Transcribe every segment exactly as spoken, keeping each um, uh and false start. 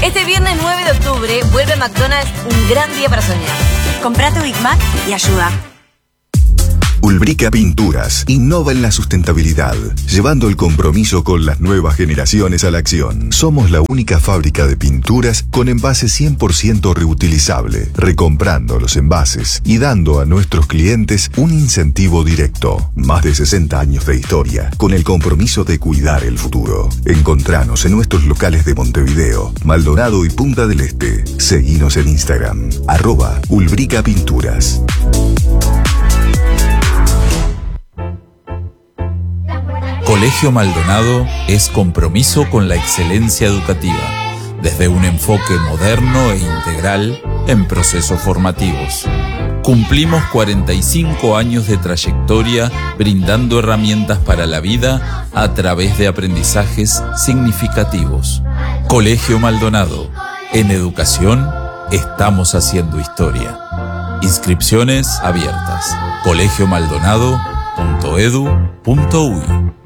Este viernes nueve de octubre vuelve a McDonald's un gran día para soñar. Comprá tu Big Mac y ayuda. Ulbrica Pinturas innova en la sustentabilidad, llevando el compromiso con las nuevas generaciones a la acción. Somos la única fábrica de pinturas con envase cien por ciento reutilizable, recomprando los envases y dando a nuestros clientes un incentivo directo. Más de sesenta años de historia, con el compromiso de cuidar el futuro. Encontranos en nuestros locales de Montevideo, Maldonado y Punta del Este. Seguinos en Instagram, arroba Ulbrica Pinturas. Colegio Maldonado es compromiso con la excelencia educativa, desde un enfoque moderno e integral en procesos formativos. Cumplimos cuarenta y cinco años de trayectoria brindando herramientas para la vida a través de aprendizajes significativos. Colegio Maldonado, en educación estamos haciendo historia. Inscripciones abiertas. colegio maldonado punto edu punto uy.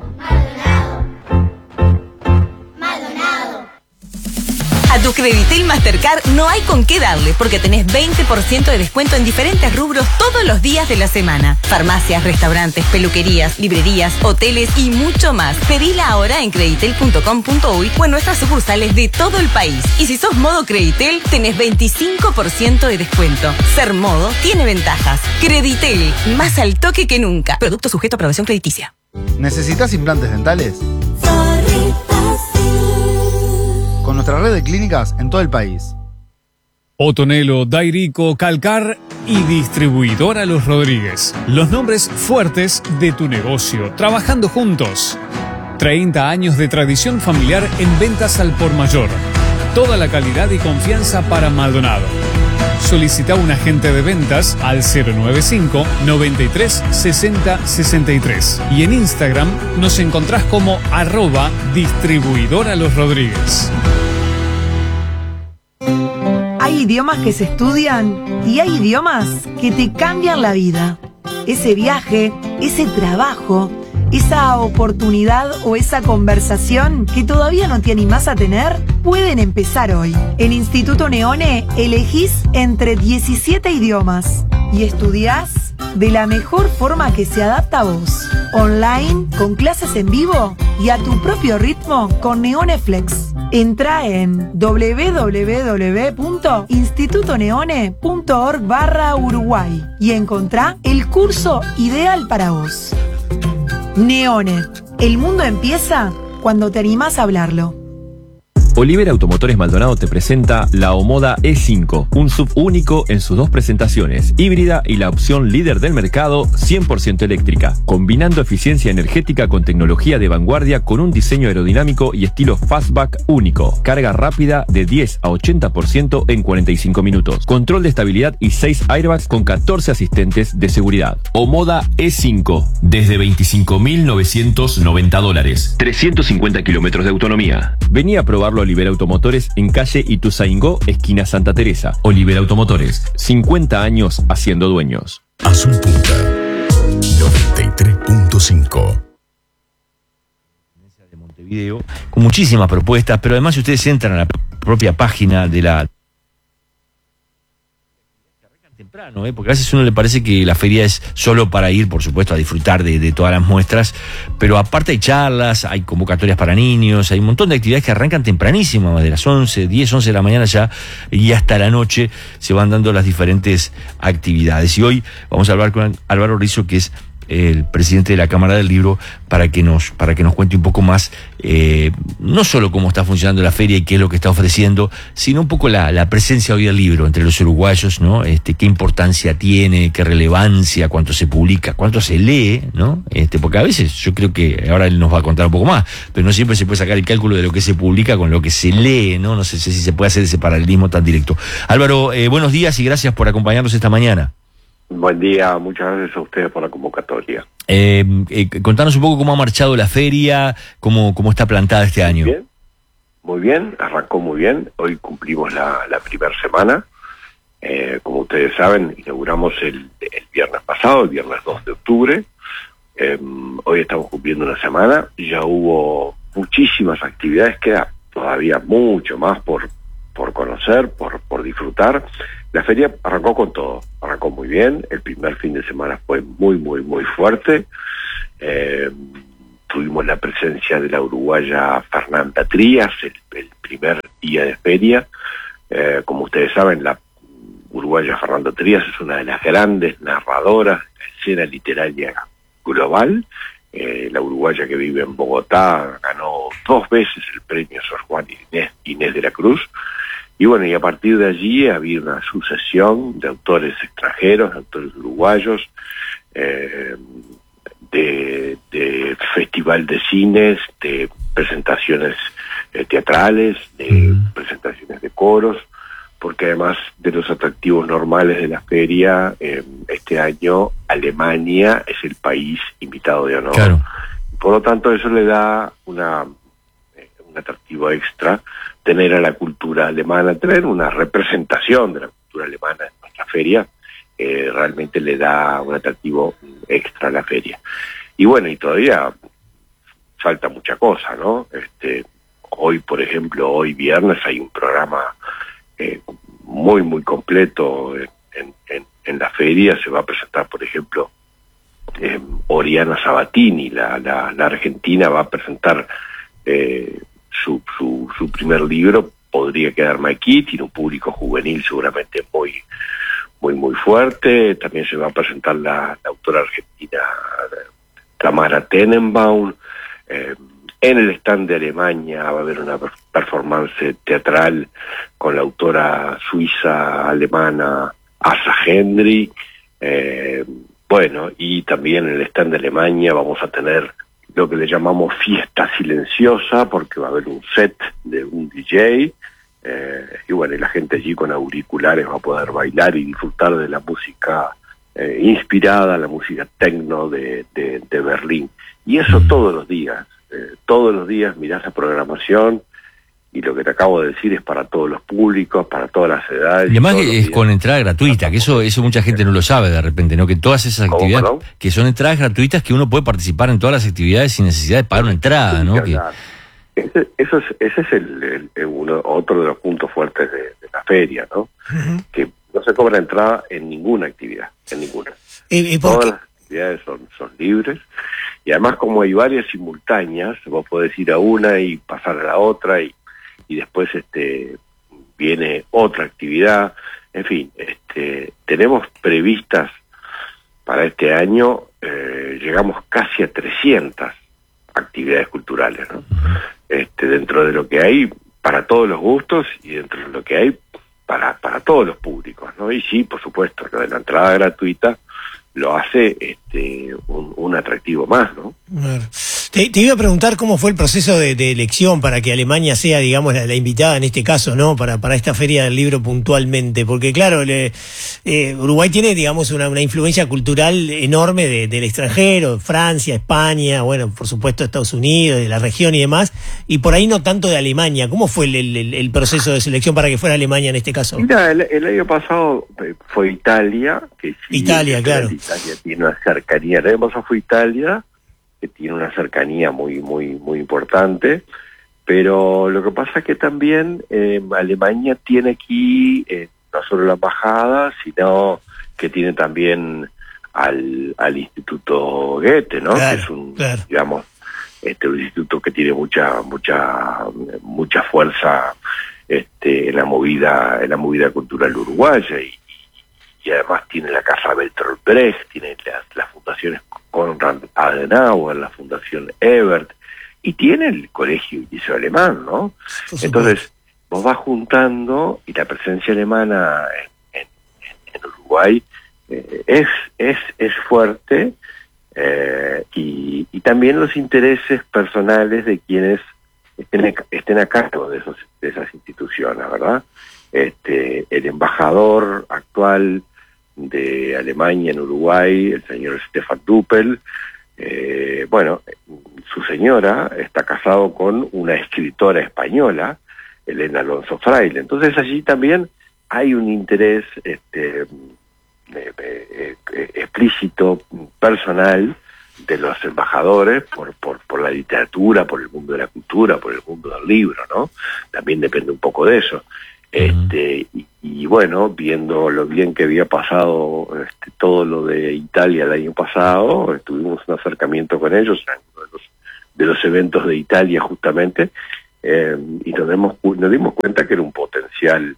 A tu Creditel Mastercard no hay con qué darle, porque tenés veinte por ciento de descuento en diferentes rubros todos los días de la semana. Farmacias, restaurantes, peluquerías, librerías, hoteles y mucho más. Pedila ahora en creditel punto com punto uy o en nuestras sucursales de todo el país. Y si sos modo Creditel, tenés veinticinco por ciento de descuento. Ser modo tiene ventajas. Creditel, más al toque que nunca. Producto sujeto a aprobación crediticia. ¿Necesitas implantes dentales? Con nuestra red de clínicas en todo el país. Otonelo, Dairico, Calcar y Distribuidora Los Rodríguez. Los nombres fuertes de tu negocio, trabajando juntos. treinta años de tradición familiar en ventas al por mayor. Toda la calidad y confianza para Maldonado. Solicita un agente de ventas al cero noventa y cinco, noventa y tres, sesenta, sesenta y tres. Y en Instagram nos encontrás como arroba Distribuidora Los Rodríguez. Hay idiomas que se estudian y hay idiomas que te cambian la vida. Ese viaje, ese trabajo, esa oportunidad o esa conversación que todavía no te animás a tener, pueden empezar hoy. En Instituto Neone elegís entre diecisiete idiomas y estudiás de la mejor forma que se adapta a vos. Online, con clases en vivo y a tu propio ritmo con Neoneflex. Entra en doble u doble u doble u punto instituto neone punto org barra Uruguay y encontrá el curso ideal para vos. Neone, el mundo empieza cuando te animás a hablarlo. Olivera Automotores Maldonado te presenta la Omoda E cinco, un S U V único en sus dos presentaciones, híbrida y la opción líder del mercado, cien por ciento eléctrica, combinando eficiencia energética con tecnología de vanguardia con un diseño aerodinámico y estilo fastback único, carga rápida de diez a ochenta por ciento en cuarenta y cinco minutos, control de estabilidad y seis airbags con catorce asistentes de seguridad. Omoda E cinco, desde veinticinco mil novecientos noventa dólares, trescientos cincuenta kilómetros de autonomía. Vení a probarlo Olivera Automotores en calle Ituzaingó, esquina Santa Teresa. Olivera Automotores, cincuenta años haciendo dueños. Azul Punta, noventa y tres punto cinco. De Montevideo, con muchísimas propuestas, pero además si ustedes entran a la propia página de la... temprano, ¿eh? Porque a veces a uno le parece que la feria es solo para ir, por supuesto, a disfrutar de, de todas las muestras, pero aparte hay charlas, hay convocatorias para niños, hay un montón de actividades que arrancan tempranísimo, de las once, diez, once de la mañana ya, y hasta la noche se van dando las diferentes actividades. Y hoy vamos a hablar con Álvaro Rizzo, que es el presidente de la Cámara del Libro, para que nos para que nos cuente un poco más, eh, no solo cómo está funcionando la feria y qué es lo que está ofreciendo, sino un poco la, la presencia hoy del libro entre los uruguayos, ¿no? Este, qué importancia tiene, qué relevancia, cuánto se publica, cuánto se lee, ¿no? Este, porque a veces yo creo que ahora él nos va a contar un poco más, pero no siempre se puede sacar el cálculo de lo que se publica con lo que se lee, ¿no? No sé si se puede hacer ese paralelismo tan directo. Álvaro, eh, buenos días y gracias por acompañarnos esta mañana. Buen día, muchas gracias a ustedes por la convocatoria. Eh, eh, contanos un poco cómo ha marchado la feria, cómo, cómo está plantada este año. Bien, muy bien, arrancó muy bien. Hoy cumplimos la, la primera semana. Eh, como ustedes saben, inauguramos el, el viernes pasado, el viernes dos de octubre. Eh, hoy estamos cumpliendo una semana. Ya hubo muchísimas actividades, queda todavía mucho más por, conocer, por, por disfrutar. La feria arrancó con todo, arrancó muy bien, el primer fin de semana fue muy, muy, muy fuerte. Eh, tuvimos la presencia de la uruguaya Fernanda Trías, el, el primer día de feria. Eh, como ustedes saben, la uruguaya Fernanda Trías es una de las grandes narradoras de la escena literaria global. Eh, la uruguaya que vive en Bogotá ganó dos veces el premio Sor Juan Inés, Inés de la Cruz. Y bueno, y a partir de allí había una sucesión de autores extranjeros, de autores uruguayos, eh, de, de festival de cines, de presentaciones eh, teatrales, de mm. presentaciones de coros, porque además de los atractivos normales de la feria, eh, este año Alemania es el país invitado de honor. Claro. Por lo tanto, eso le da una, eh, un atractivo extra, tener a la cultura alemana, tener una representación de la cultura alemana en nuestra feria, eh, realmente le da un atractivo extra a la feria. Y bueno, y todavía falta mucha cosa, ¿no? Este, hoy, por ejemplo, hoy viernes hay un programa Eh, muy muy completo en, en, en la feria. Se va a presentar, por ejemplo, eh, Oriana Sabatini, la, la, la argentina, va a presentar eh, su, su, su primer libro, Podría quedarme aquí. Tiene un público juvenil seguramente muy muy muy fuerte. También se va a presentar la, la autora argentina Tamara Tenenbaum. eh, En el stand de Alemania va a haber una performance teatral con la autora suiza alemana Asa Hendry. Eh, bueno, y también en el stand de Alemania vamos a tener lo que le llamamos fiesta silenciosa, porque va a haber un set de un D J. Eh, y bueno, y la gente allí con auriculares va a poder bailar y disfrutar de la música eh, inspirada, la música techno de, de, de Berlín. Y eso todos los días. Eh, todos los días mirás la programación y lo que te acabo de decir es para todos los públicos, para todas las edades. Y además que es con entrada gratuita, que eso eso mucha gente no lo sabe de repente, ¿no? Que todas esas actividades, ¿Cómo, que son entradas gratuitas, que uno puede participar en todas las actividades sin necesidad de pagar una entrada, ¿no? Que... Ese, eso es, ese es el, el, el uno, otro de los puntos fuertes de, de la feria, ¿no? Uh-huh. Que no se cobra entrada en ninguna actividad, en ninguna. ¿Y, y por todas qué? Las actividades son, son libres. Y además, como hay varias simultáneas, vos podés ir a una y pasar a la otra, y, y después este viene otra actividad. En fin, este tenemos previstas para este año, eh, llegamos casi a trescientas actividades culturales, ¿no? Este, dentro de lo que hay para todos los gustos y dentro de lo que hay para, para todos los públicos, ¿no? Y sí, por supuesto, lo de la entrada gratuita lo hace este un, un atractivo más, ¿no? Bueno. Te, te iba a preguntar cómo fue el proceso de, de elección para que Alemania sea, digamos, la, la invitada en este caso, ¿no? Para, para esta feria del libro puntualmente, porque claro, le, eh, Uruguay tiene, digamos, una, una influencia cultural enorme de, del extranjero, Francia, España, bueno, por supuesto Estados Unidos, de la región y demás, y por ahí no tanto de Alemania. ¿Cómo fue el, el, el proceso de selección para que fuera Alemania en este caso? Mira, el, el año pasado fue Italia, que sí, Italia, claro. Italia tiene una cercanía, el año pasado fue Italia, que tiene una cercanía muy muy muy importante, pero lo que pasa es que también eh, Alemania tiene aquí eh, no solo la embajada, sino que tiene también al, al Instituto Goethe, ¿no? Claro, que es un, claro. digamos, este un instituto que tiene mucha mucha mucha fuerza este en la movida en la movida cultural uruguaya, y, y además tiene la casa Bertolt Brecht, tiene las, las fundaciones Konrad Adenauer, la Fundación Ebert, y tiene el Colegio y Liceo Alemán, ¿no? Entonces, vos vas juntando, y la presencia alemana en, en, en Uruguay eh, es, es, es fuerte, eh, y, y también los intereses personales de quienes estén, estén a cargo de, esos, de esas instituciones, ¿verdad? Este, el embajador actual de Alemania en Uruguay, el señor Stefan Duppel, eh, bueno, su señora está casado con una escritora española, Elena Alonso Fraile. Entonces allí también hay un interés este, eh, eh, eh, explícito, personal, de los embajadores por, por, por la literatura, por el mundo de la cultura, por el mundo del libro, ¿no? También depende un poco de eso. Este, y, y bueno, viendo lo bien que había pasado este, todo lo de Italia el año pasado, tuvimos un acercamiento con ellos en uno de los, de los eventos de Italia justamente, eh, y nos dimos, nos dimos cuenta que era un potencial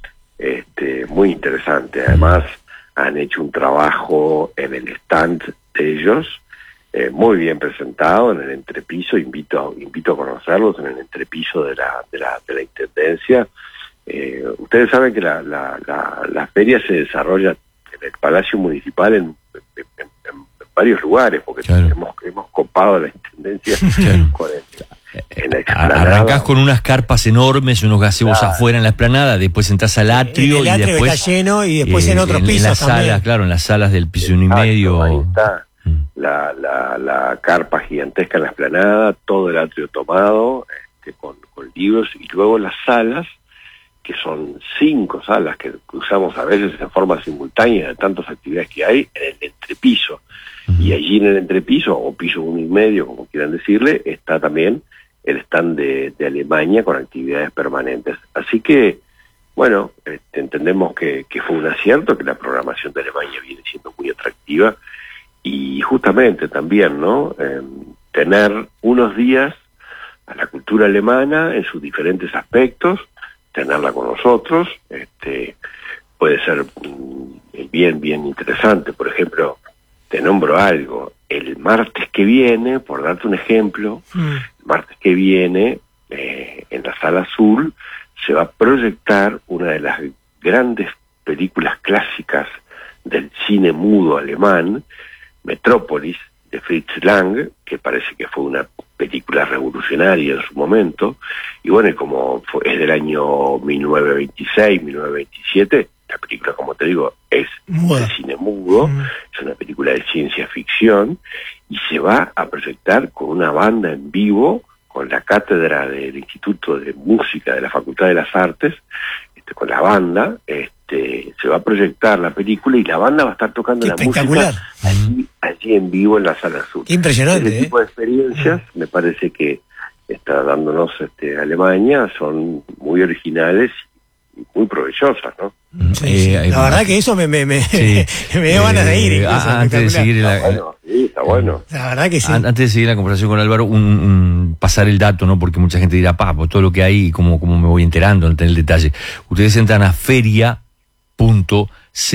este, muy interesante. Además, han hecho un trabajo en el stand de ellos, eh, muy bien presentado en el entrepiso. Invito, invito a conocerlos en el entrepiso de la, de la, de la Intendencia. Eh, ustedes saben que la, la, la, la feria se desarrolla en el Palacio Municipal en, en, en, en varios lugares, porque claro. hemos, hemos copado la Intendencia claro. con el, en la explanada. Arrancás con unas carpas enormes, unos gazebos claro. afuera en la explanada, después entras al atrio, el, el atrio y después está lleno y después eh, en otros en, pisos en las también. salas, claro, en las salas del piso uno y medio. Ahí está la, la, la carpa gigantesca en la explanada, todo el atrio tomado este, con, con libros, y luego las salas, que son cinco salas que usamos a veces en forma simultánea de tantas actividades que hay, en el entrepiso. Uh-huh. Y allí en el entrepiso, o piso uno y medio, como quieran decirle, está también el stand de, de Alemania con actividades permanentes. Así que, bueno, este, entendemos que, que fue un acierto, que la programación de Alemania viene siendo muy atractiva, y justamente también, ¿no? Eh, tener unos días a la cultura alemana en sus diferentes aspectos, tenerla con nosotros, este, puede ser bien, bien interesante. Por ejemplo, te nombro algo, el martes que viene, por darte un ejemplo, mm. el martes que viene, eh, en la Sala Azul, se va a proyectar una de las grandes películas clásicas del cine mudo alemán, Metrópolis, de Fritz Lang, que parece que fue una película revolucionaria en su momento, y bueno, como fue, es del año mil novecientos veintiséis, mil novecientos veintisiete, la película, como te digo, es de cine mudo, mm. es una película de ciencia ficción, y se va a proyectar con una banda en vivo, con la cátedra del Instituto de Música de la Facultad de las Artes, este, con la banda, este, se va a proyectar la película y la banda va a estar tocando la música allí, allí en vivo en la Sala Azul. Qué impresionante. Ese ¿eh? tipo de experiencias me parece que está dándonos este, Alemania, son muy originales y muy provechosas, ¿no? Sí, eh, sí. La verdad que eso me, me, me, sí. me dio ganas de ir. Eh, antes de seguir la, está bueno, sí, está bueno. La verdad que sí. Antes de seguir la conversación con Álvaro, un, un, pasar el dato, ¿no? Porque mucha gente dirá, pa, por todo lo que hay, ¿cómo, cómo me voy enterando? No tener el detalle. Ustedes entran a feria punto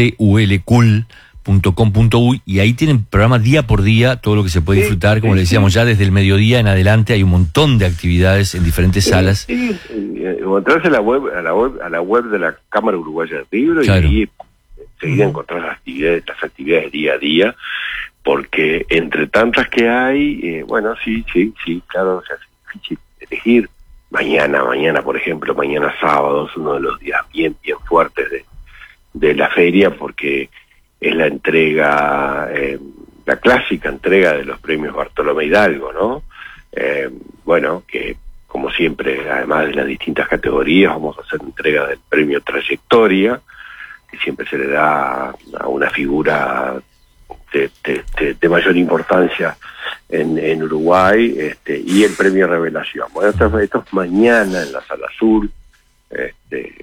culcul punto com punto uy y ahí tienen programa día por día, todo lo que se puede sí, disfrutar, como sí, le decíamos, sí. ya desde el mediodía en adelante hay un montón de actividades en diferentes sí, salas. Sí, sí. O entras a la web, a la web, a la web de la Cámara Uruguaya del Libro, claro. y ahí enseguida encontrás las actividades, las actividades día a día, porque entre tantas que hay, eh, bueno, sí, sí, sí, claro, o sea, es difícil elegir. Mañana, mañana, por ejemplo, mañana sábado es uno de los días bien, bien fuertes de, de la feria, porque es la entrega, eh, la clásica entrega de los premios Bartolomé Hidalgo, ¿no? Eh, bueno, que como siempre, además de las distintas categorías, vamos a hacer entrega del premio Trayectoria, que siempre se le da a una figura de, de, de, de mayor importancia en, en Uruguay, este, y el premio Revelación. Bueno, esto, esto es mañana en la Sala Azul, este,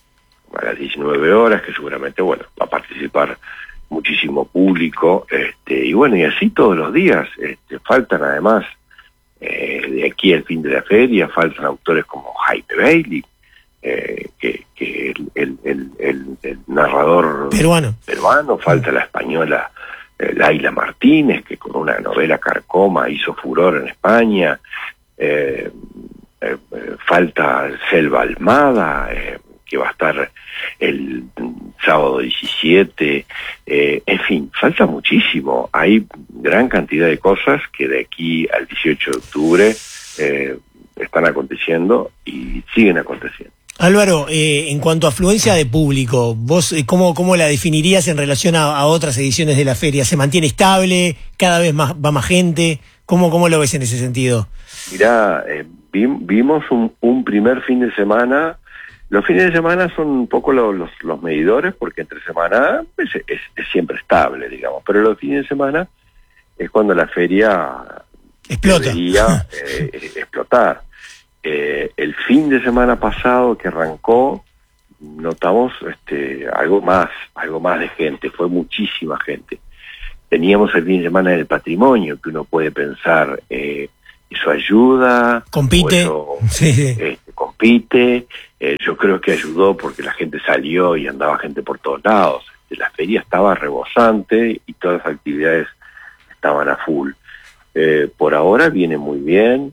a las diecinueve horas, que seguramente, bueno, va a participar muchísimo público, este, y bueno, y así todos los días. Este, faltan además, eh, de aquí al fin de la feria, faltan autores como Jaime Bailey, eh, que, que el, el, el, el, el narrador peruano, peruano falta la española eh, Laila Martínez, que con una novela Carcoma hizo furor en España, eh, eh, falta Selva Almada, eh, que va a estar el sábado diecisiete, eh, en fin, falta muchísimo. Hay gran cantidad de cosas que de aquí al dieciocho de octubre eh, están aconteciendo y siguen aconteciendo. Álvaro, eh, en cuanto a afluencia de público, ¿vos eh, cómo, cómo la definirías en relación a, a otras ediciones de la feria? ¿Se mantiene estable? ¿Cada vez más va más gente? ¿Cómo, cómo lo ves en ese sentido? Mirá, eh, vi, vimos un, un primer fin de semana. Los fines de semana son un poco los, los, los medidores, porque entre semana es, es, es siempre estable, digamos, pero los fines de semana es cuando la feria explota. debería eh, explotar. Eh, el fin de semana pasado que arrancó notamos este, algo más, algo más de gente, fue muchísima gente. Teníamos el fin de semana del patrimonio, que uno puede pensar, eh, eso ayuda, compite, eso, sí, sí. Este, compite, eh, yo creo que ayudó porque la gente salió y andaba gente por todos lados, este, la feria estaba rebosante y todas las actividades estaban a full. Eh, por ahora viene muy bien.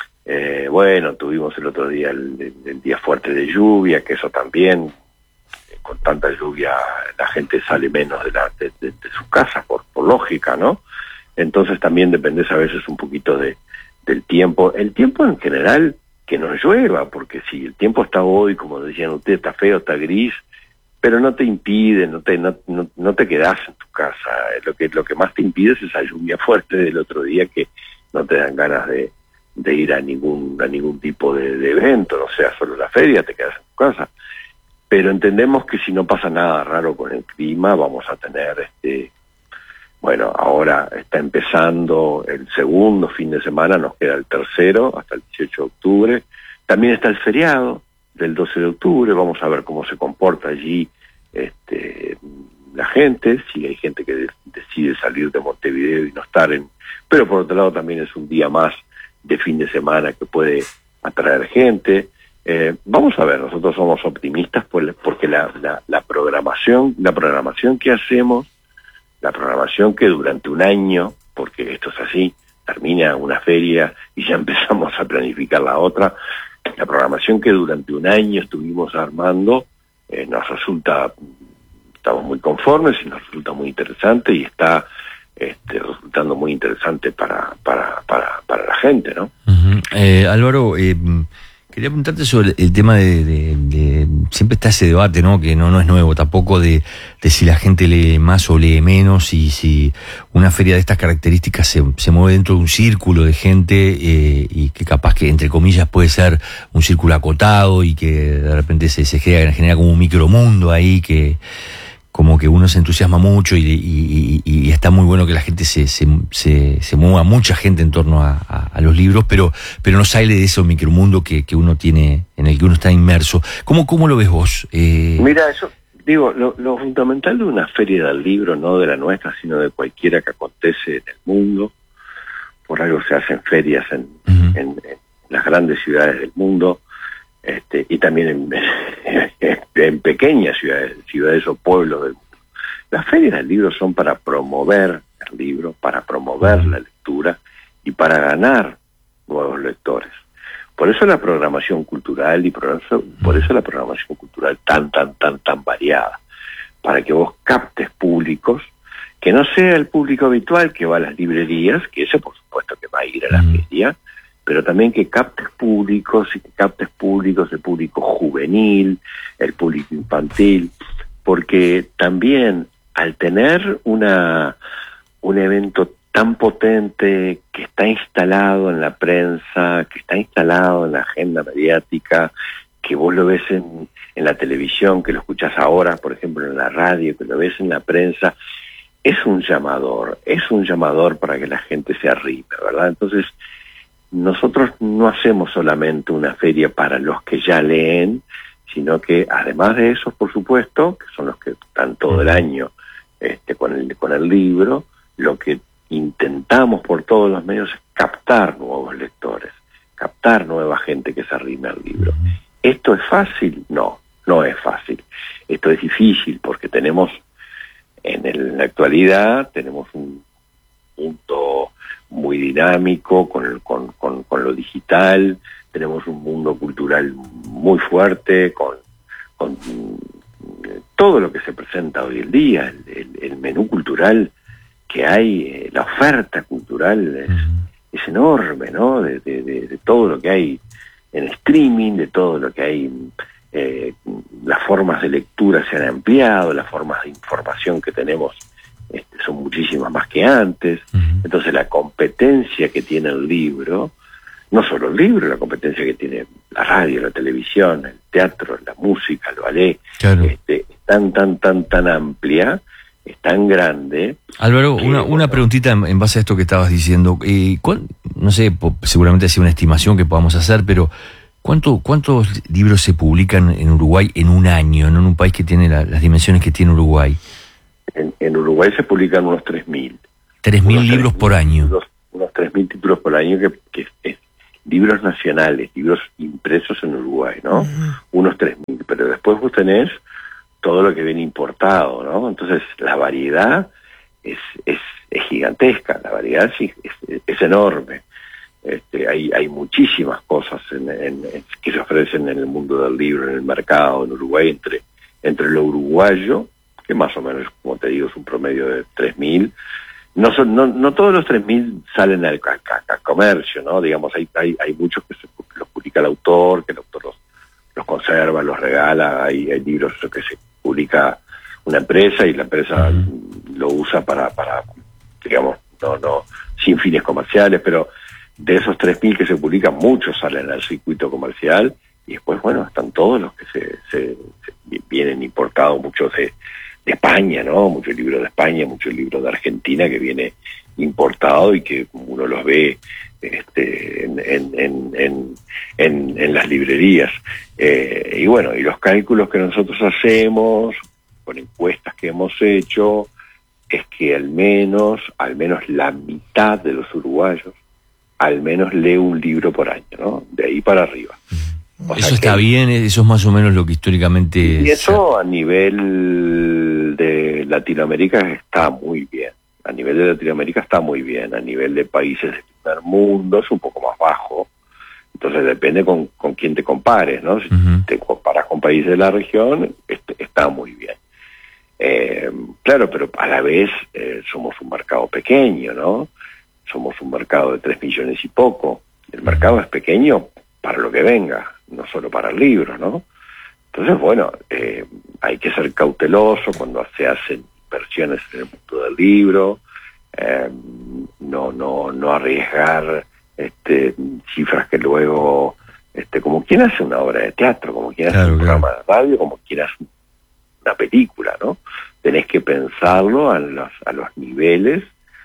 Eh, bueno, tuvimos el otro día el, el, el día fuerte de lluvia, que eso también, eh, con tanta lluvia la gente sale menos de, la, de, de, de su casa, por, por lógica, ¿no? Entonces también dependés a veces un poquito de del tiempo. El tiempo en general, que no llueva, porque si el tiempo está hoy, como decían ustedes, está feo, está gris, pero no te impide, no te no, no, no te quedás en tu casa. Lo que lo que más te impide es esa lluvia fuerte del otro día que no te dan ganas de, de ir a ningún a ningún tipo de, de evento, no sea solo la feria, te quedas en tu casa. Pero entendemos que si no pasa nada raro con el clima, vamos a tener este bueno, ahora está empezando el segundo fin de semana, nos queda el tercero hasta el dieciocho de octubre. También está el feriado del doce de octubre, vamos a ver cómo se comporta allí este, la gente, si hay gente que de, decide salir de Montevideo y no estar en... Pero por otro lado también es un día más de fin de semana que puede atraer gente. Eh, vamos a ver, nosotros somos optimistas por, porque la, la, la programación, la programación que hacemos, la programación que durante un año, porque esto es así, termina una feria y ya empezamos a planificar la otra, la programación que durante un año estuvimos armando, eh, nos resulta, estamos muy conformes y nos resulta muy interesante y está este, resultando muy interesante para, para, para, para la gente, ¿no? Uh-huh. eh, Álvaro, eh, quería preguntarte sobre el tema de, de, de... Siempre está ese debate, ¿no? Que no, no es nuevo tampoco, de, de si la gente lee más o lee menos, y si una feria de estas características se, se mueve dentro de un círculo de gente, eh, y que capaz que, entre comillas, puede ser un círculo acotado y que de repente se, se genera, genera como un micromundo ahí que... como que uno se entusiasma mucho y, y, y, y está muy bueno que la gente se, se, se, se mueva, mucha gente en torno a, a, a los libros, pero pero no sale de ese micromundo que, que uno tiene, en el que uno está inmerso. ¿Cómo, cómo lo ves vos? Eh... Mira, eso, digo, lo, lo fundamental de una feria del libro, no de la nuestra, sino de cualquiera que acontece en el mundo, por algo se hacen ferias en, uh-huh. en, en las grandes ciudades del mundo, Este, y también en, en pequeñas ciudades, ciudades o pueblos del mundo. Las ferias del libro son para promover el libro, para promover la lectura y para ganar nuevos lectores. Por eso la programación cultural y por eso, por eso la programación cultural tan, tan, tan, tan variada, para que vos captes públicos, que no sea el público habitual que va a las librerías, que ese por supuesto que va a ir a la feria, pero también que captes públicos y que captes públicos, el público juvenil, el público infantil, porque también al tener una un evento tan potente que está instalado en la prensa, que está instalado en la agenda mediática, que vos lo ves en, en la televisión, que lo escuchás ahora, por ejemplo, en la radio, que lo ves en la prensa, es un llamador, es un llamador para que la gente se arrime, ¿verdad? Entonces, nosotros no hacemos solamente una feria para los que ya leen, sino que además de esos, por supuesto, que son los que están todo el año este, con el con el libro, lo que intentamos por todos los medios es captar nuevos lectores, captar nueva gente que se arrime al libro. ¿Esto es fácil? No, no es fácil. Esto es difícil porque tenemos, en, el, en la actualidad, tenemos un punto muy dinámico con, el, con, con, con lo digital, tenemos un mundo cultural muy fuerte, con, con todo lo que se presenta hoy en día, el, el, el menú cultural que hay, la oferta cultural es, uh-huh. es enorme, ¿no? De, de, de, de todo lo que hay en streaming, de todo lo que hay, eh, las formas de lectura se han ampliado, las formas de información que tenemos Este, son muchísimas más que antes. Uh-huh. Entonces la competencia que tiene el libro, no solo el libro, la competencia que tiene la radio, la televisión, el teatro, la música, el ballet, claro. este, es tan, tan, tan, tan amplia, es tan grande. Álvaro, que, una, bueno, una preguntita en, en base a esto que estabas diciendo. Eh, ¿cuál, no sé, po, seguramente ha sido una estimación que podamos hacer, pero ¿Cuánto, ¿Cuántos libros se publican en Uruguay en un año, no en un país que tiene la, las dimensiones que tiene Uruguay? En, en Uruguay se publican unos tres mil. tres mil libros por año. Unos, unos tres mil títulos por año, que, que es, es libros nacionales, libros impresos en Uruguay, ¿no? Uh-huh. Unos tres mil, pero después vos tenés todo lo que viene importado, ¿no? Entonces la variedad es, es, es gigantesca, la variedad sí, es, es enorme. Este, hay, hay muchísimas cosas en, en, en, que se ofrecen en el mundo del libro, en el mercado, en Uruguay, entre, entre lo uruguayo, que más o menos, como te digo, es un promedio de tres mil. No, son, no, no todos los tres mil salen al, al comercio, ¿no? Digamos, hay, hay, hay muchos que se, los publica el autor, que el autor los, los conserva, los regala. Hay, hay libros que se publica una empresa y la empresa uh-huh. lo usa para, para, digamos, no, no, sin fines comerciales, pero de esos tres mil que se publican, muchos salen al circuito comercial, y después, bueno, están todos los que se, se, se vienen importados, muchos de, de España, ¿no? Muchos libros de España, muchos libros de Argentina que viene importado y que uno los ve este, en, en, en, en, en, en las librerías. Eh, y bueno, y los cálculos que nosotros hacemos, con encuestas que hemos hecho, es que al menos, al menos la mitad de los uruguayos al menos lee un libro por año, ¿no? De ahí para arriba. O eso está que, bien, eso es más o menos lo que históricamente... Y eso a nivel de Latinoamérica está muy bien. A nivel de Latinoamérica está muy bien. A nivel de países del primer mundo es un poco más bajo. Entonces depende con, con quién te compares, ¿no? Si uh-huh. te comparas con países de la región, este, está muy bien. Eh, claro, pero a la vez eh, somos un mercado pequeño, ¿no? Somos un mercado de tres millones y poco. El mercado es pequeño para lo que venga, no solo para el libro, ¿no? Entonces, bueno, eh, hay que ser cauteloso cuando se hacen inversiones en el mundo del libro, eh, no, no, no arriesgar este, cifras que luego, este, como quien hace una obra de teatro, como quien hace claro, un claro. programa de radio, como quien hace una película, ¿no? Tenés que pensarlo a los, a los niveles.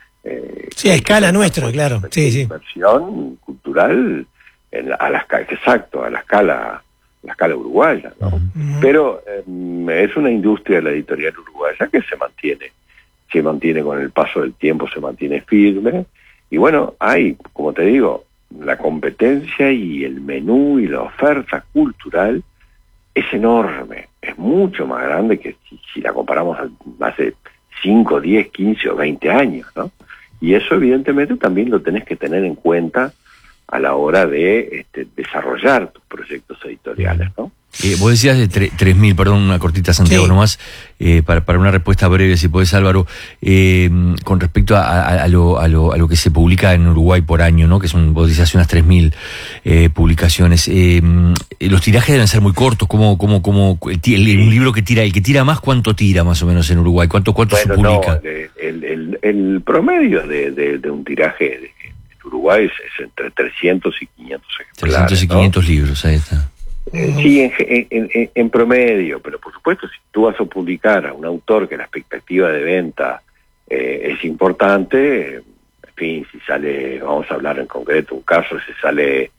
Eh, sí, a escala nuestra, claro. Sí, sí. Inversión cultural en la, a la escala, exacto, a la escala, la escala uruguaya, ¿no? Uh-huh. Pero eh, es una industria de la editorial uruguaya que se mantiene, se mantiene con el paso del tiempo, se mantiene firme. Y bueno, hay, como te digo, la competencia y el menú y la oferta cultural es enorme, es mucho más grande que si, si la comparamos hace cinco, diez, quince o veinte años, ¿no? Y eso evidentemente también lo tenés que tener en cuenta a la hora de este, desarrollar tus proyectos editoriales, ¿no? Eh, vos decías de tres mil, perdón, una cortita, Santiago, sí. nomás, eh, para, para una respuesta breve, si podés, Álvaro, eh, con respecto a, a, a, lo, a, lo, a lo que se publica en Uruguay por año, ¿no? Que son, vos decías, unas tres mil eh, publicaciones. Eh, los tirajes deben ser muy cortos, como, como, como el, el, un libro que tira, el que tira más, ¿cuánto tira más o menos en Uruguay? ¿Cuánto, cuánto bueno, se publica? No, el, el, el promedio de, de, de un tiraje de, en Uruguay es, es entre trescientos y quinientos ejemplares, trescientos y quinientos, ¿no? Libros, ahí está. Eh, sí, en, en, en, en promedio, pero por supuesto si tú vas a publicar a un autor que la expectativa de venta eh, es importante, en fin, si sale, vamos a hablar en concreto, un caso, si sale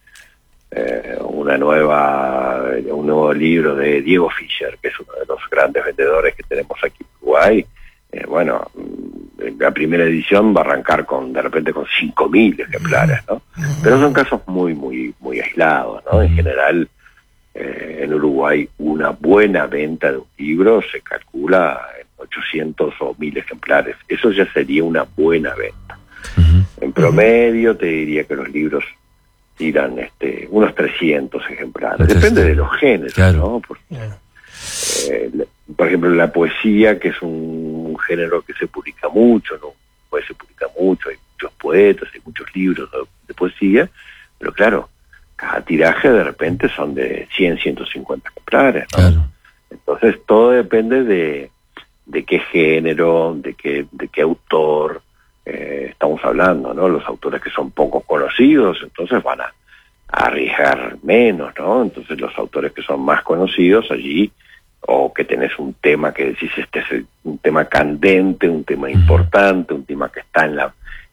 eh, una nueva, un nuevo libro de Diego Fischer, que es uno de los grandes vendedores que tenemos aquí en Uruguay, eh, bueno, la primera edición va a arrancar con, de repente, con cinco mil ejemplares, ¿no? Pero son casos muy, muy, muy aislados, ¿no? En general, Eh, en Uruguay una buena venta de un libro se calcula en ochocientos o mil ejemplares. Eso ya sería una buena venta. Uh-huh. En promedio te diría que los libros tiran este, unos trescientos ejemplares. Depende de los géneros, claro. ¿no? Porque, eh, por ejemplo, la poesía, que es un, un género que se publica mucho, ¿no? Pues se publica mucho, hay muchos poetas, hay muchos libros de, de poesía, pero claro, cada tiraje de repente son de cien, ciento cincuenta ejemplares, ¿no? Claro. Entonces todo depende de, de qué género, de qué, de qué autor eh, estamos hablando, ¿no? Los autores que son poco conocidos, entonces van a, a arriesgar menos, ¿no? Entonces los autores que son más conocidos allí, o que tenés un tema que decís, este es un tema candente, un tema importante, un tema que está en la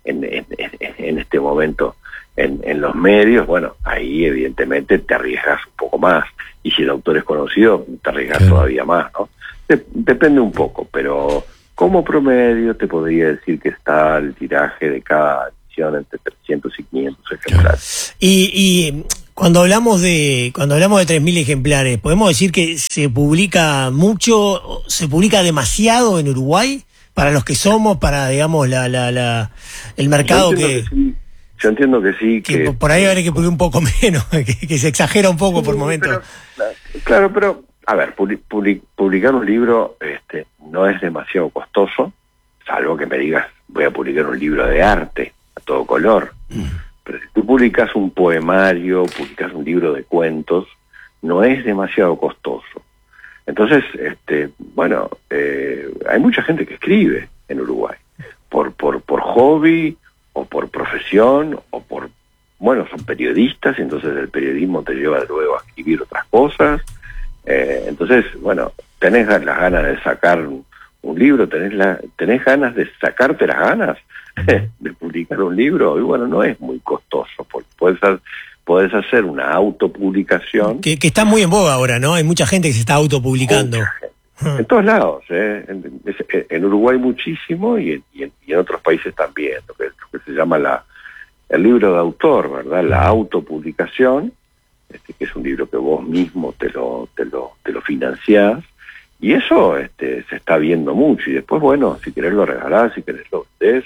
en, en, en este momento en, en los medios, bueno, ahí evidentemente te arriesgas un poco más, y si el autor es conocido, te arriesgas claro. todavía más, ¿no? De, depende un poco, pero como promedio te podría decir que está el tiraje de cada edición entre trescientos y quinientos ejemplares. Y, y cuando hablamos de cuando hablamos de tres mil ejemplares, ¿podemos decir que se publica mucho, se publica demasiado en Uruguay? Para los que somos, para, digamos, la, la, la el mercado Yo que... que sí. Yo entiendo que sí. Que, que por ahí habría que publicar un poco menos, que, que se exagera un poco sí, por momentos. Pero, claro, pero, a ver, public, publicar un libro este, no es demasiado costoso, salvo que me digas, voy a publicar un libro de arte, a todo color. Mm. Pero si tú publicas un poemario, publicas un libro de cuentos, no es demasiado costoso. Entonces, este, bueno, eh, hay mucha gente que escribe en Uruguay, por, por, por hobby, o por profesión, o por, bueno, son periodistas, y entonces el periodismo te lleva luego a escribir otras cosas. Eh, entonces, bueno, tenés las ganas de sacar un, un libro, tenés, la, tenés ganas de sacarte las ganas de publicar un libro, y bueno, no es muy costoso, porque puedes hacer, podés hacer una autopublicación. Que, que está muy en boga ahora, ¿no? Hay mucha gente que se está autopublicando. En todos lados, ¿eh? en, en Uruguay muchísimo y en, y, en, y en otros países también, lo que, lo que se llama la el libro de autor, ¿verdad? La autopublicación, este, que es un libro que vos mismo te lo te lo te lo financiás, y eso este, se está viendo mucho, y después, bueno, si querés lo regalás, si querés lo vendés,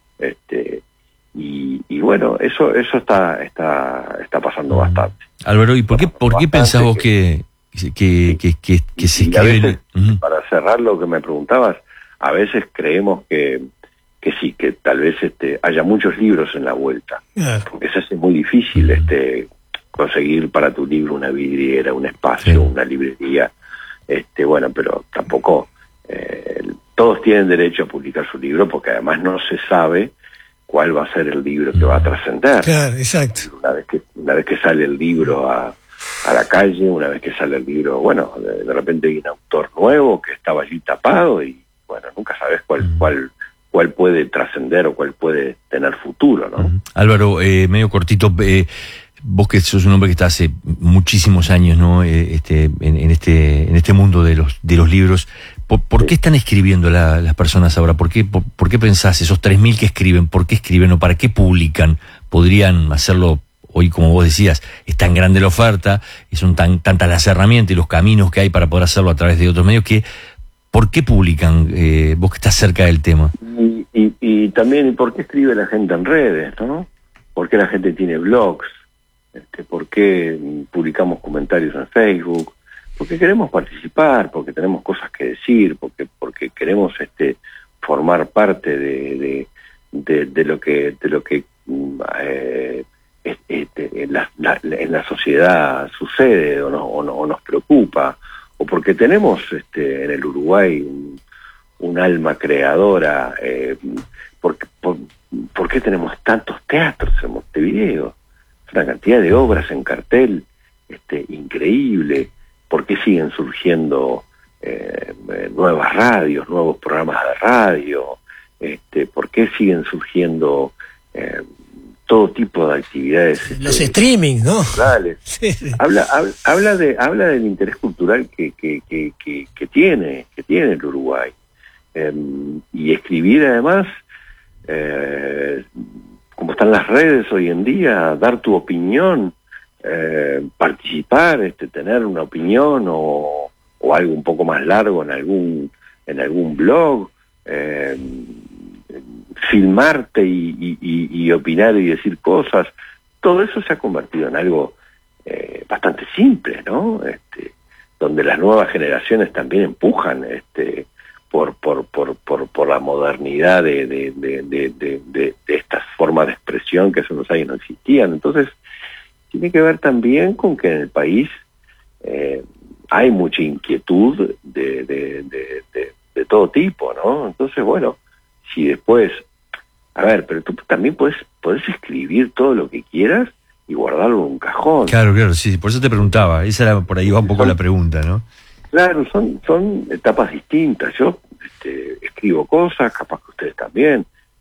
este, y, y bueno, eso eso está está está pasando bastante. Álvaro, ¿y por qué por qué pensás vos que que, que, que, que se escriben? Uh-huh. Para cerrar lo que me preguntabas, a veces creemos que, que sí, que tal vez este haya muchos libros en la vuelta, yeah. porque se hace muy difícil este conseguir para tu libro una vidriera, un espacio, sí. una librería, este bueno, pero tampoco eh, todos tienen derecho a publicar su libro, porque además no se sabe cuál va a ser el libro que va a trascender. Claro, exacto. Una vez que, una vez que sale el libro a a la calle, una vez que sale el libro, bueno, de, de repente hay un autor nuevo que estaba allí tapado, y bueno, nunca sabes cuál mm. cuál cuál puede trascender o cuál puede tener futuro, ¿no? Mm. Álvaro, eh, medio cortito, eh, vos que sos un hombre que está hace muchísimos años, ¿no? Eh, este, en, en este en este mundo de los de los libros, ¿por, por sí. qué están escribiendo la, las personas ahora? ¿Por qué por, por qué pensás esos tres mil que escriben? ¿Por qué escriben o para qué publican? ¿Podrían hacerlo? Hoy, como vos decías, es tan grande la oferta, y son tan tantas las herramientas y los caminos que hay para poder hacerlo a través de otros medios, que ¿por qué publican? Eh, vos que estás cerca del tema. Y, y, y también, ¿por qué escribe la gente en redes, no? ¿Por qué la gente tiene blogs? Este, ¿Por qué publicamos comentarios en Facebook? Porque queremos participar, porque tenemos cosas que decir, porque porque queremos este formar parte de de, de, de lo que de lo que eh, Este, en, la, la, en la sociedad sucede o, no, o, no, o nos preocupa, o porque tenemos este, en el Uruguay un, un alma creadora, eh, porque, por, ¿por qué tenemos tantos teatros en Montevideo? Una cantidad de obras en cartel este, increíble. ¿Por qué siguen surgiendo eh, nuevas radios, nuevos programas de radio? Este, ¿Por qué siguen surgiendo eh, todo tipo de actividades? Los este, streamings, ¿no? Culturales. Sí, sí. Habla, habla, habla de, habla del interés cultural que, que, que, que, que tiene, que tiene el Uruguay. Eh, y escribir además, eh, como están las redes hoy en día, dar tu opinión, eh, participar, este, tener una opinión o, o algo un poco más largo en algún, en algún blog, eh, filmarte y, y, y opinar y decir cosas, todo eso se ha convertido en algo eh, bastante simple, ¿no? Este, donde las nuevas generaciones también empujan este, por, por, por, por, por la modernidad de, de, de, de, de, de, de estas formas de expresión que hace unos años no existían. Entonces, tiene que ver también con que en el país eh, hay mucha inquietud de, de, de, de, de todo tipo, ¿no? Entonces, bueno, si después, a ver, pero tú también puedes, puedes escribir todo lo que quieras y guardarlo en un cajón. Claro, claro, sí, por eso te preguntaba, esa era, por ahí va un poco son, la pregunta, ¿no? Claro, son, son etapas distintas. Yo este, escribo cosas, capaz que ustedes también,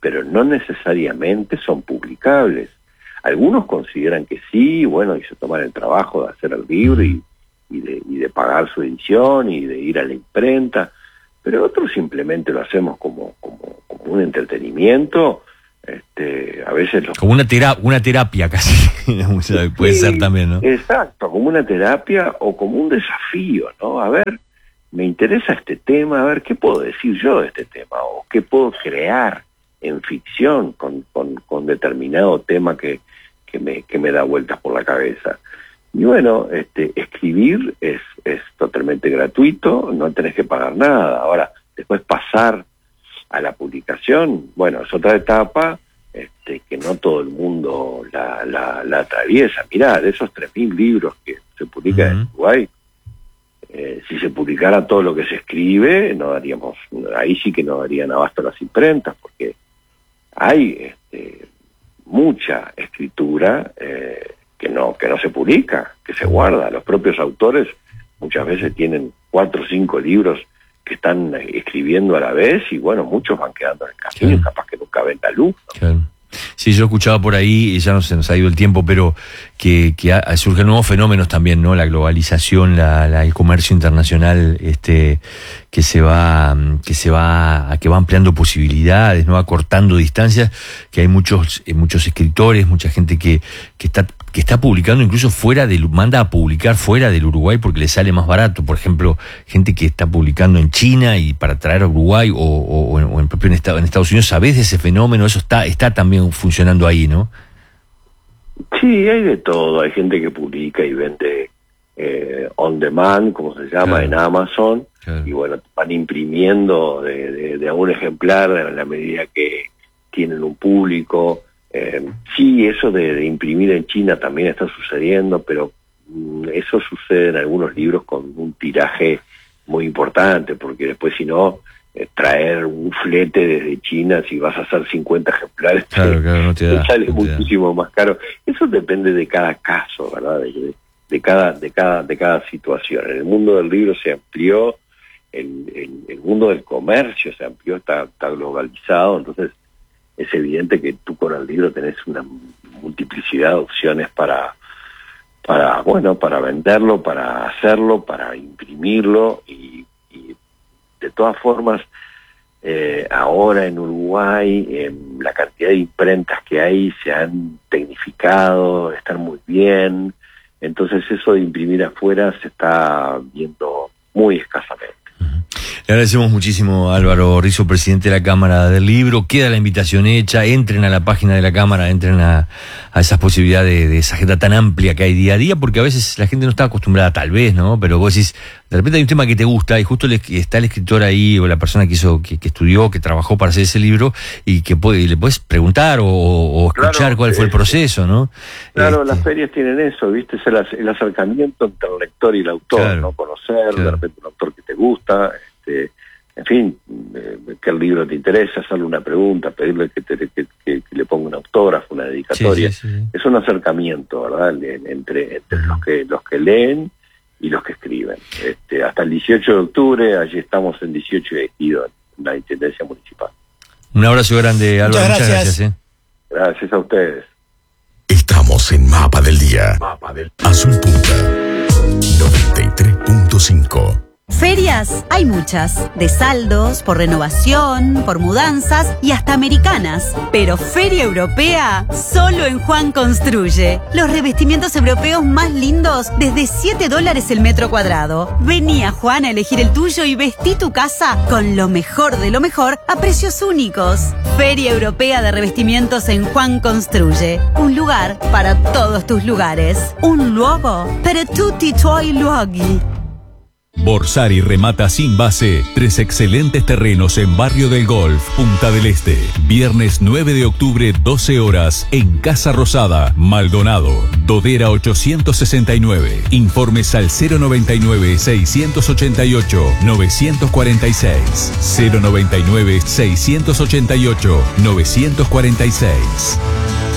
pero no necesariamente son publicables. Algunos consideran que sí, bueno, y se toman el trabajo de hacer el libro y, y, de, y de pagar su edición y de ir a la imprenta, pero otros simplemente lo hacemos como, como, como un entretenimiento. Este, a veces los... Como una, tera una terapia casi, puede sí, ser también, ¿no? Exacto, como una terapia o como un desafío, ¿no? A ver, me interesa este tema, a ver, ¿qué puedo decir yo de este tema? O qué puedo crear en ficción con, con, con determinado tema que, que, me, que me da vueltas por la cabeza. Y bueno, este, escribir es, es totalmente gratuito, no tenés que pagar nada. Ahora, después pasar a la publicación, bueno, es otra etapa este, que no todo el mundo la, la, la atraviesa. Mirá, de esos tres mil libros que se publican uh-huh. en Uruguay, eh, si se publicara todo lo que se escribe, no daríamos, ahí sí que no darían abasto las imprentas, porque hay este, mucha escritura eh, que no que no se publica, que se guarda. Los propios autores muchas veces tienen cuatro o cinco libros que están escribiendo a la vez y bueno, muchos van quedando en el camino, claro. Capaz que nunca ven la luz, ¿no? Claro. Sí, yo escuchaba por ahí, y ya no se nos ha ido el tiempo, pero que, que ha, surgen nuevos fenómenos también, ¿no? La globalización, la, la, el comercio internacional, este, que se va, que se va, que va ampliando posibilidades, ¿no? Acortando distancias, que hay muchos, eh, muchos escritores, mucha gente que, que está, que está publicando incluso fuera del, manda a publicar fuera del Uruguay porque le sale más barato. Por ejemplo, gente que está publicando en China y para traer a Uruguay o, o, o en, o en propio en, Estados, en Estados Unidos. ¿Sabés de ese fenómeno? Eso está, está también funcionando ahí, ¿no? Sí, hay de todo. Hay gente que publica y vende eh, on demand, como se llama, claro. en Amazon. Claro. Y bueno, van imprimiendo de, de, de a un ejemplar en la medida que tienen un público. Eh, sí, eso de, de imprimir en China también está sucediendo, pero mm, eso sucede en algunos libros con un tiraje muy importante, porque después si no, eh, traer un flete desde China, si vas a hacer cincuenta ejemplares, claro, claro, no te da, te sale no te muchísimo da. más caro. Eso depende de cada caso, ¿verdad? De, de, de cada de cada de cada situación. En el mundo del libro se amplió, el, el, el mundo del comercio se amplió, está, está globalizado, entonces es evidente que tú con el libro tenés una multiplicidad de opciones para, para bueno, para venderlo, para hacerlo, para imprimirlo y, y de todas formas, eh, ahora en Uruguay eh, la cantidad de imprentas que hay se han tecnificado, están muy bien, entonces eso de imprimir afuera se está viendo muy escasamente. Le agradecemos muchísimo a Álvaro Rizzo, presidente de la Cámara del Libro. Queda la invitación hecha, entren a la página de la Cámara, entren a, a esas posibilidades de, de esa agenda tan amplia que hay día a día, porque a veces la gente no está acostumbrada, tal vez, ¿no? Pero vos decís, de repente hay un tema que te gusta y justo le, está el escritor ahí o la persona que hizo, que, que estudió, que trabajó para hacer ese libro y que puede, y le puedes preguntar o, o escuchar claro, cuál fue el proceso, ¿no? Claro, este... las ferias tienen eso, ¿viste? Es el, el acercamiento entre el lector y el autor, claro, ¿no? Conocer, claro. de repente un autor que te gusta, este, en fin, eh, que el libro te interesa, hacerle una pregunta, pedirle que, te, que, que, que le ponga un autógrafo, una dedicatoria. Sí, sí, sí. Es un acercamiento, ¿verdad? Entre, entre uh-huh. los que los que leen y los que escriben. Este, hasta el dieciocho de octubre, allí estamos en dieciocho de Ejido, en la Intendencia Municipal. Un abrazo grande, Álvaro. Muchas gracias. Muchas gracias, ¿eh? Gracias a ustedes. Estamos en Mapa del Día. Mapa del Azul Punta noventa y tres punto cinco. Ferias hay muchas, de saldos, por renovación, por mudanzas y hasta americanas. Pero Feria Europea, solo en Juan Construye. Los revestimientos europeos más lindos desde siete dólares el metro cuadrado. Vení a Juan a elegir el tuyo y vestí tu casa con lo mejor de lo mejor a precios únicos. Feria Europea de Revestimientos en Juan Construye. Un lugar para todos tus lugares. Un luogo para tutti i tuoi luoghi. Borsari remata sin base tres excelentes terrenos en Barrio del Golf, Punta del Este. Viernes nueve de octubre, doce horas, en Casa Rosada, Maldonado, Dodera ochocientos sesenta y nueve. Informes al cero noventa y nueve, seiscientos ochenta y ocho, novecientos cuarenta y seis. cero noventa y nueve, seiscientos ochenta y ocho, novecientos cuarenta y seis.